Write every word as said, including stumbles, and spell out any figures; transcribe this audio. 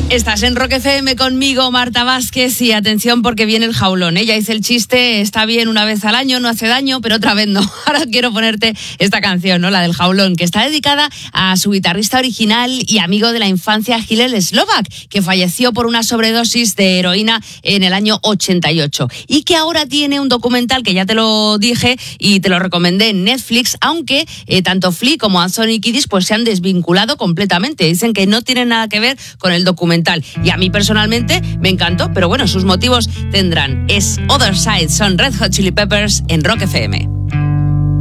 Estás en Rock F M conmigo, Marta Vázquez, y atención porque viene el jaulón, ¿eh? Ya hice el chiste, está bien una vez al año, no hace daño, pero otra vez no. Ahora quiero ponerte esta canción, ¿no? La del jaulón, que está dedicada a su guitarrista original y amigo de la infancia, Hillel Slovak, que falleció por una sobredosis de heroína en el año ochenta y ocho. Y que ahora tiene un documental que ya te lo dije y te lo recomendé en Netflix, aunque eh, tanto Flea como Anthony Kiedis pues se han desvinculado completamente. Dicen que no tienen nada que ver con el documental. Y a mí personalmente me encantó, pero bueno, sus motivos tendrán. Es Other Side, son Red Hot Chili Peppers en Rock F M.